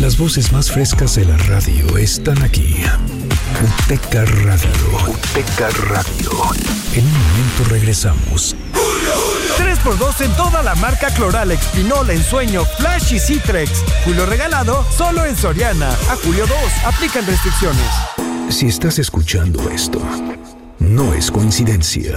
Las voces más frescas de la radio están aquí. UTECA Radio. UTECA Radio. En un momento regresamos. 3x2 en toda la marca Cloralex, Pinol, Ensueño, Flash y Citrex. Julio regalado solo en Soriana. A julio 2. Aplican restricciones. Si estás escuchando esto, no es coincidencia.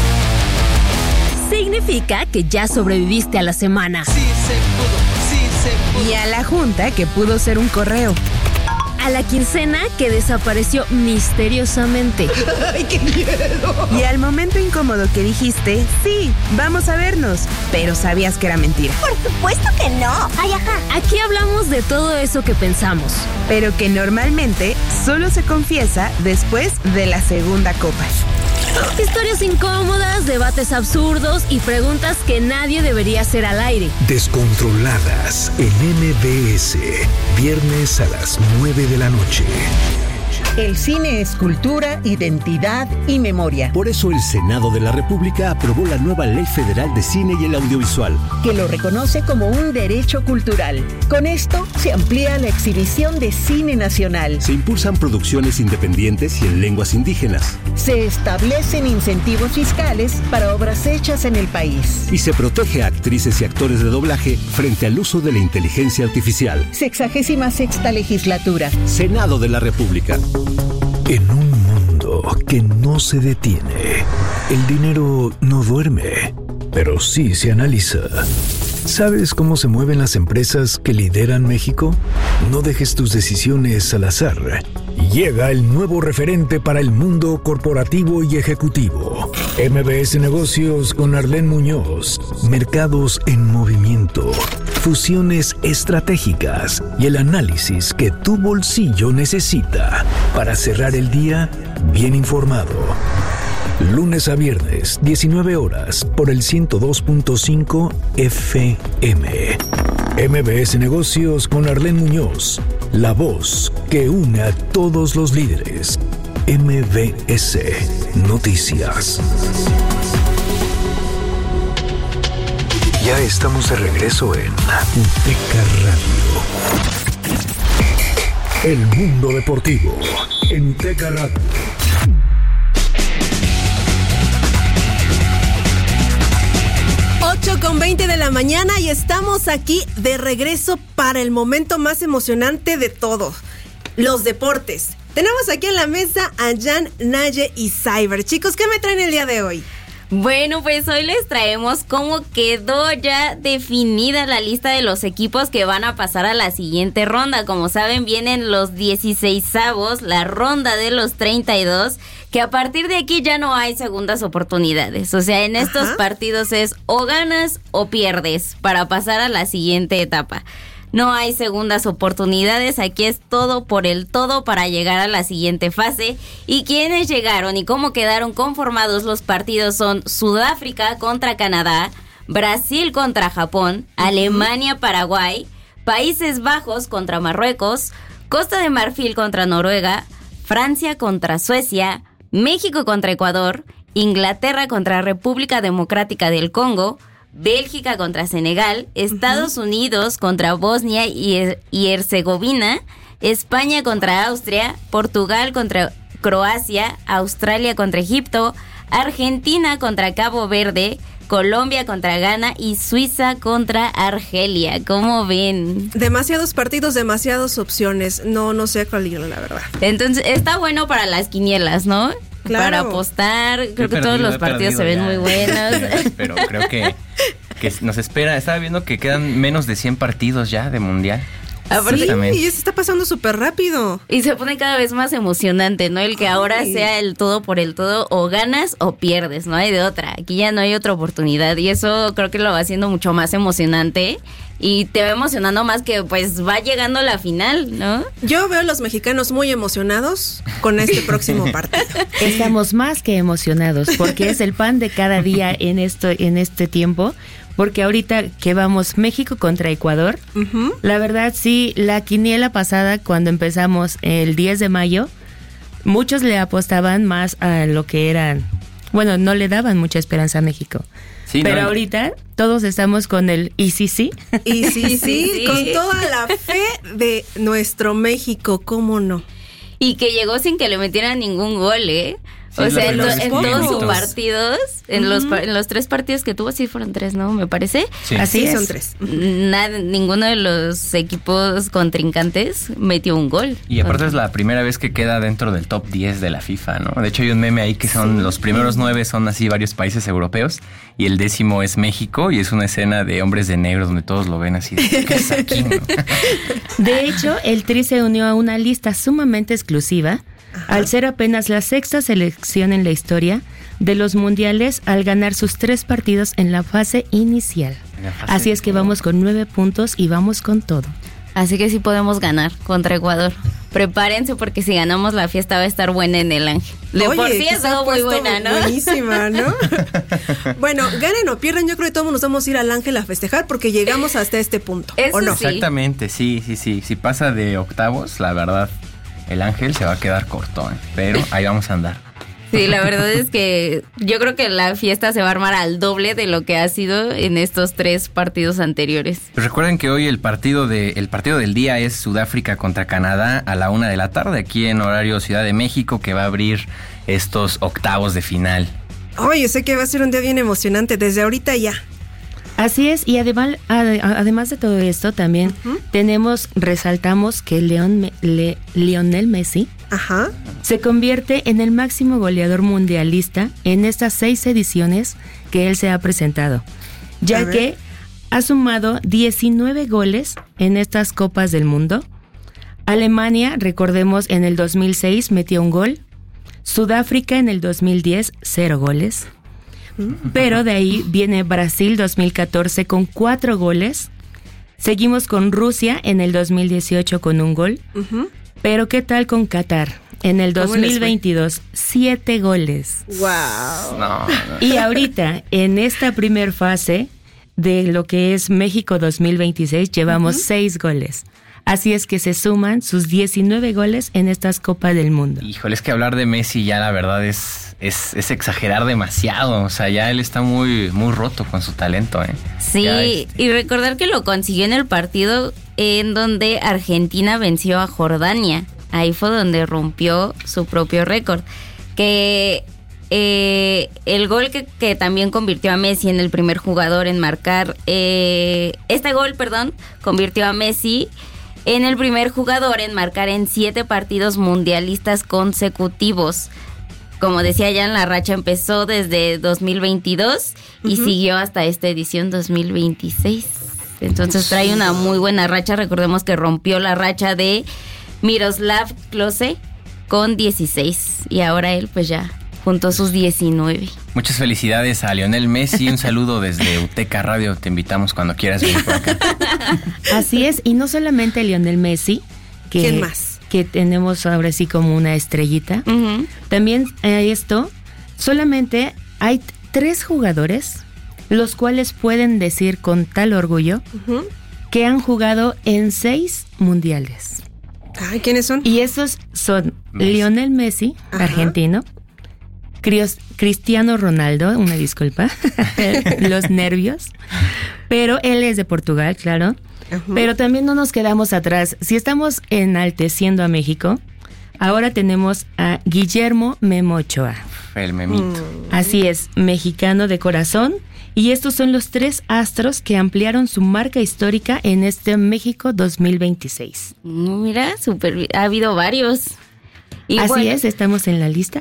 Significa que ya sobreviviste a la semana. Sí se pudo, sí se pudo. Y a la junta, que pudo ser un correo. A la quincena, que desapareció misteriosamente. ¡Ay, qué miedo! Y al momento incómodo que dijiste, sí, vamos a vernos, pero sabías que era mentira. Por supuesto que no. Ay, ajá. Aquí hablamos de todo eso que pensamos, pero que normalmente solo se confiesa después de la segunda copa. Historias incómodas, debates absurdos y preguntas que nadie debería hacer al aire. Descontroladas en MBS. Viernes a las 9 de la noche. El cine es cultura, identidad y memoria. Por eso el Senado de la República aprobó la nueva Ley Federal de Cine y el Audiovisual, que lo reconoce como un derecho cultural. Con esto se amplía la exhibición de cine nacional. Se impulsan producciones independientes y en lenguas indígenas. Se establecen incentivos fiscales para obras hechas en el país. Y se protege a actrices y actores de doblaje frente al uso de la inteligencia artificial. 66ª legislatura. Senado de la República. En un mundo que no se detiene, el dinero no duerme, pero sí se analiza. ¿Sabes cómo se mueven las empresas que lideran México? No dejes tus decisiones al azar. Llega el nuevo referente para el mundo corporativo y ejecutivo. MBS Negocios con Arlene Muñoz. Mercados en movimiento. Fusiones estratégicas y el análisis que tu bolsillo necesita para cerrar el día bien informado. Lunes a viernes, 19 horas, por el 102.5 FM. MBS Negocios con Arlene Muñoz, la voz que une a todos los líderes. MBS Noticias. Ya estamos de regreso en UTECA Radio. El mundo deportivo en UTECA Radio. 8:20 de la mañana y estamos aquí de regreso para el momento más emocionante de todo, los deportes. Tenemos aquí en la mesa a Jan, Naye y Cyber. Chicos, ¿qué me traen el día de hoy? Bueno, pues hoy les traemos cómo quedó ya definida la lista de los equipos que van a pasar a la siguiente ronda. Como saben, vienen los 16avos, la ronda de los 32, que a partir de aquí ya no hay segundas oportunidades. O sea, en estos partidos es o ganas o pierdes para pasar a la siguiente etapa. No hay segundas oportunidades, aquí es todo por el todo para llegar a la siguiente fase. Y quienes llegaron y cómo quedaron conformados los partidos son Sudáfrica contra Canadá, Brasil contra Japón, Alemania, Paraguay, Países Bajos contra Marruecos, Costa de Marfil contra Noruega, Francia contra Suecia, México contra Ecuador, Inglaterra contra República Democrática del Congo, Bélgica contra Senegal, Estados Unidos contra Bosnia y Herzegovina, España contra Austria, Portugal contra Croacia, Australia contra Egipto, Argentina contra Cabo Verde, Colombia contra Ghana y Suiza contra Argelia. ¿Cómo ven? Demasiados partidos, demasiadas opciones. No sé cuál ir, la verdad. Entonces, está bueno para las quinielas, ¿no? Claro. Para apostar. Creo que todos los partidos se ven muy buenos. Pero creo que nos espera. Estaba viendo que quedan menos de 100 partidos ya de mundial. Sí, y se está pasando súper rápido. Y se pone cada vez más emocionante, ¿no? El que ahora sea el todo por el todo, o ganas o pierdes, no hay de otra. Aquí ya no hay otra oportunidad y eso creo que lo va haciendo mucho más emocionante y te va emocionando más que pues va llegando la final, ¿no? Yo veo a los mexicanos muy emocionados con este próximo partido. Estamos más que emocionados porque es el pan de cada día en este tiempo. Porque ahorita que vamos México contra Ecuador, la verdad sí, la quiniela pasada cuando empezamos el 10 de mayo, muchos le apostaban más a lo que eran, Bueno, no le daban mucha esperanza a México. Sí, pero no, ahorita todos estamos con el y sí. Y sí, con toda la fe de nuestro México, ¿cómo no? Y que llegó sin que le metieran ningún gol, ¿eh? Sí, o sea, en todos sus partidos, en los 3 partidos que tuvo, sí fueron 3, ¿no? Me parece. Sí. Así son 3. Ninguno de los equipos contrincantes metió un gol. Y aparte es la primera vez que queda dentro del top 10 de la FIFA, ¿no? De hecho hay un meme ahí que son los primeros 9 son así varios países europeos y el 10º es México y es una escena de hombres de negro donde todos lo ven así. ¿Qué es aquí, no? De hecho, el Tri se unió a una lista sumamente exclusiva. Ajá. Al ser apenas la 6ª selección en la historia de los mundiales al ganar sus 3 partidos en la fase inicial. Así es que vamos con 9 puntos y vamos con todo. Así que sí podemos ganar contra Ecuador. Prepárense porque si ganamos la fiesta va a estar buena en el Ángel. De por sí es algo muy buena, ¿no? Buenísima, ¿no? Bueno, ganen o pierdan, yo creo que todos nos vamos a ir al Ángel a festejar porque llegamos hasta este punto. Eso ¿o no? Sí. Exactamente, sí. Si pasa de octavos, la verdad, el Ángel se va a quedar corto, pero ahí vamos a andar. Sí, la verdad es que yo creo que la fiesta se va a armar al doble de lo que ha sido en estos 3 partidos anteriores. Pues recuerden que hoy el partido del día es Sudáfrica contra Canadá a la 1 de la tarde, aquí en horario Ciudad de México, que va a abrir estos octavos de final. Yo sé que va a ser un día bien emocionante, desde ahorita ya. Así es, y además de todo esto, también resaltamos que Lionel Messi se convierte en el máximo goleador mundialista en estas 6 ediciones que él se ha presentado, ya que ha sumado 19 goles en estas Copas del Mundo. Alemania, recordemos, en el 2006 metió un gol, Sudáfrica en el 2010, 0 goles. Pero de ahí viene Brasil 2014 con 4 goles. Seguimos con Rusia en el 2018 con 1 gol. Pero ¿qué tal con Qatar? En el 2022, 7 goles. ¡Wow! No. Y ahorita, en esta primer fase de lo que es México 2026, llevamos 6 goles. Así es que se suman sus 19 goles en estas Copas del Mundo. Híjole, es que hablar de Messi ya la verdad es exagerar demasiado. O sea, ya él está muy, muy roto con su talento, ¿eh? Sí, y recordar que lo consiguió en el partido en donde Argentina venció a Jordania. Ahí fue donde rompió su propio récord. Que el gol que también convirtió a Messi en el primer jugador en marcar... convirtió a Messi en el primer jugador en marcar en 7 partidos mundialistas consecutivos. Como decía Jan, la racha empezó desde 2022 y siguió hasta esta edición 2026. Entonces trae una muy buena racha. Recordemos que rompió la racha de Miroslav Klose con 16 y ahora él pues ya juntó sus 19. Muchas felicidades a Lionel Messi. Un saludo desde Uteca Radio. Te invitamos cuando quieras venir por acá. Así es, y no solamente Lionel Messi. ¿Quién más? Que tenemos ahora sí como una estrellita. También solamente hay 3 jugadores, los cuales pueden decir con tal orgullo que han jugado en 6 mundiales. Ay, ¿quiénes son? Y esos son Lionel Messi, argentino, Cristiano Ronaldo, una disculpa, los nervios, pero él es de Portugal, claro. Pero también no nos quedamos atrás. Si estamos enalteciendo a México, ahora tenemos a Guillermo Memo Ochoa. El memito. Así es, mexicano de corazón. Y estos son los 3 astros que ampliaron su marca histórica en este México 2026. Mira, ha habido varios. Y así es, estamos en la lista.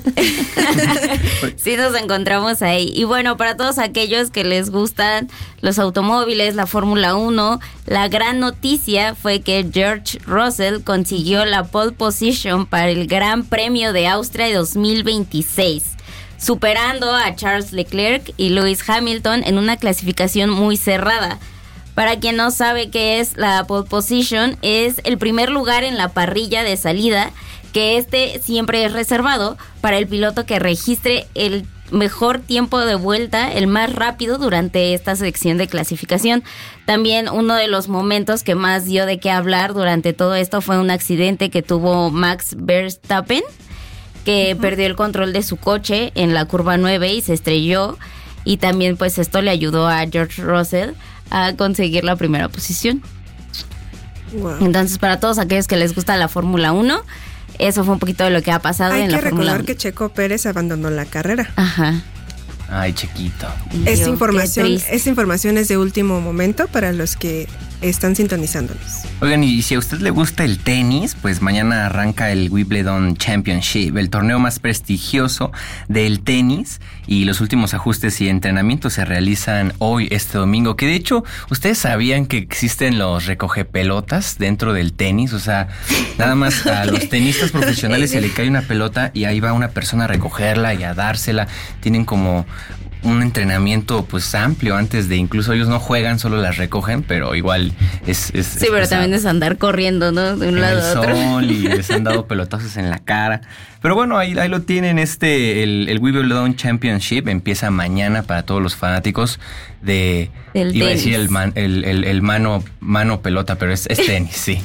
Sí, nos encontramos ahí. Y bueno, para todos aquellos que les gustan los automóviles, la Fórmula 1, la gran noticia fue que George Russell consiguió la pole position para el Gran Premio de Austria 2026, superando a Charles Leclerc y Lewis Hamilton en una clasificación muy cerrada. Para quien no sabe qué es la pole position, es el primer lugar en la parrilla de salida, que siempre es reservado para el piloto que registre el mejor tiempo de vuelta, el más rápido durante esta sección de clasificación. También uno de los momentos que más dio de qué hablar durante todo esto fue un accidente que tuvo Max Verstappen, que perdió el control de su coche en la curva 9 y se estrelló. Y también pues esto le ayudó a George Russell a conseguir la primera posición. Wow. Entonces, para todos aquellos que les gusta la Fórmula 1, eso fue un poquito de lo que ha pasado en la Fórmula 1. Hay que recordar que Checo Pérez abandonó la carrera. Ajá. Ay, chiquito. Esta información es de último momento para los que están sintonizándonos. Oigan, y si a usted le gusta el tenis, pues mañana arranca el Wimbledon Championship, el torneo más prestigioso del tenis, y los últimos ajustes y entrenamientos se realizan hoy, este domingo, que de hecho, ¿ustedes sabían que existen los recogepelotas dentro del tenis? O sea, nada más a los tenistas profesionales se le cae una pelota y ahí va una persona a recogerla y a dársela. Tienen como un entrenamiento pues amplio antes de, incluso ellos no juegan, solo las recogen, pero igual es sí, pero también es andar corriendo, ¿no? De un lado a otro. Sol y les han dado pelotazos en la cara. Pero bueno, ahí lo tienen, el Wimbledon Championship empieza mañana para todos los fanáticos de... Iba a decir el mano pelota, pero es tenis, sí.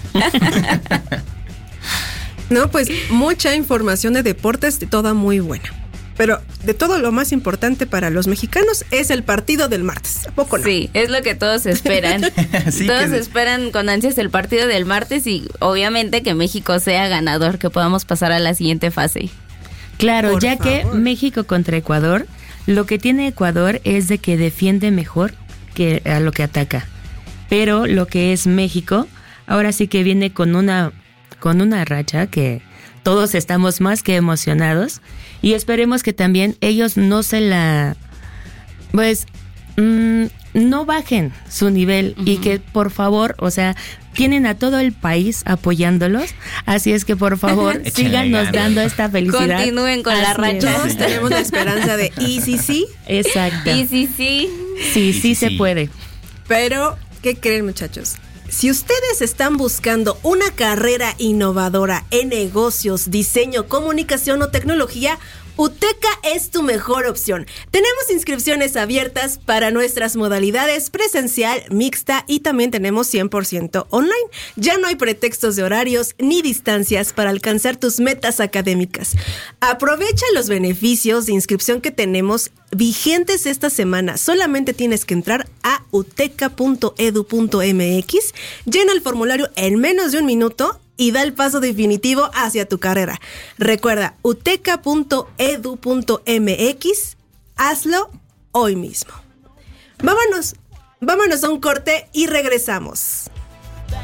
No, pues mucha información de deportes, toda muy buena. Pero de todo, lo más importante para los mexicanos es el partido del martes. ¿A poco no? Sí, es lo que todos esperan. Sí, todos esperan con ansias el partido del martes y obviamente que México sea ganador, que podamos pasar a la siguiente fase. Claro, ya que México contra Ecuador, lo que tiene Ecuador es de que defiende mejor que a lo que ataca. Pero lo que es México, ahora sí que viene con una racha que todos estamos más que emocionados. Y esperemos que también ellos no no bajen su nivel y que por favor, o sea, tienen a todo el país apoyándolos, así es que por favor síganos dando esta felicidad. Continúen con la racha. Todos tenemos la esperanza de sí. Exacto. Sí. Sí se puede. Pero, ¿qué creen, muchachos? Si ustedes están buscando una carrera innovadora en negocios, diseño, comunicación o tecnología, UTECA es tu mejor opción. Tenemos inscripciones abiertas para nuestras modalidades presencial, mixta y también tenemos 100% online. Ya no hay pretextos de horarios ni distancias para alcanzar tus metas académicas. Aprovecha los beneficios de inscripción que tenemos vigentes esta semana. Solamente tienes que entrar a uteca.edu.mx, llena el formulario en menos de un minuto y da el paso definitivo hacia tu carrera. Recuerda, uteca.edu.mx, hazlo hoy mismo. Vámonos a un corte y regresamos.